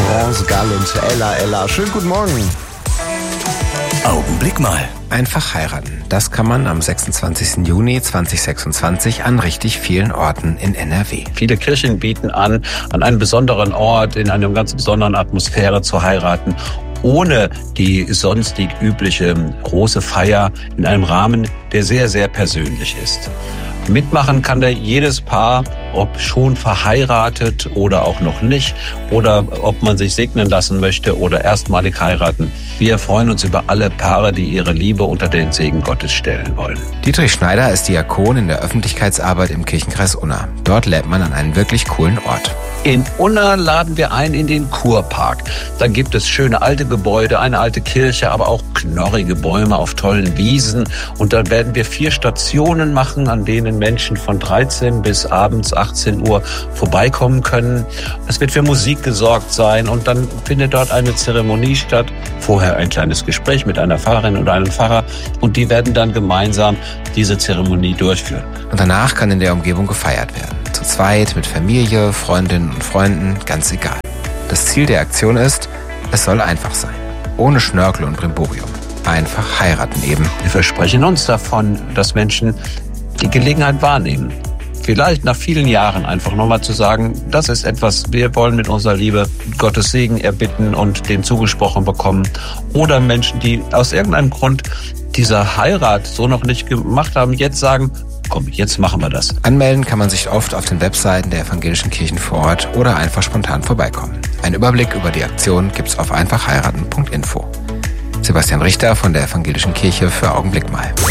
France Gall und Ella. Schönen guten Morgen. Augenblick mal. Einfach heiraten. Das kann man am 26. Juni 2026 an richtig vielen Orten in NRW. Viele Kirchen bieten an einem besonderen Ort, in einer ganz besonderen Atmosphäre zu heiraten, ohne die sonstig übliche große Feier, in einem Rahmen, der sehr, sehr persönlich ist. Mitmachen kann da jedes Paar, ob schon verheiratet oder auch noch nicht, oder ob man sich segnen lassen möchte oder erstmalig heiraten. Wir freuen uns über alle Paare, die ihre Liebe unter den Segen Gottes stellen wollen. Dietrich Schneider ist Diakon in der Öffentlichkeitsarbeit im Kirchenkreis Unna. Dort lädt man an einen wirklich coolen Ort. In Unna laden wir ein in den Kurpark. Da gibt es schöne alte Gebäude, eine alte Kirche, aber auch knorrige Bäume auf tollen Wiesen. Und da werden wir 4 Stationen machen, an denen Menschen von 13 bis abends 18 Uhr vorbeikommen können. Es wird für Musik gesorgt sein und dann findet dort eine Zeremonie statt. Vorher ein kleines Gespräch mit einer Pfarrerin oder einem Pfarrer und die werden dann gemeinsam diese Zeremonie durchführen. Und danach kann in der Umgebung gefeiert werden. Zu zweit, mit Familie, Freundinnen und Freunden, ganz egal. Das Ziel der Aktion ist, es soll einfach sein. Ohne Schnörkel und Brimborium. Einfach heiraten eben. Wir versprechen uns davon, dass Menschen die Gelegenheit wahrnehmen. Vielleicht nach vielen Jahren einfach nochmal zu sagen, das ist etwas, wir wollen mit unserer Liebe Gottes Segen erbitten und den zugesprochen bekommen. Oder Menschen, die aus irgendeinem Grund diese Heirat so noch nicht gemacht haben, jetzt sagen, komm, jetzt machen wir das. Anmelden kann man sich oft auf den Webseiten der evangelischen Kirchen vor Ort oder einfach spontan vorbeikommen. Ein Überblick über die Aktion gibt's auf einfachheiraten.info. Sebastian Richter von der Evangelischen Kirche für Augenblick mal.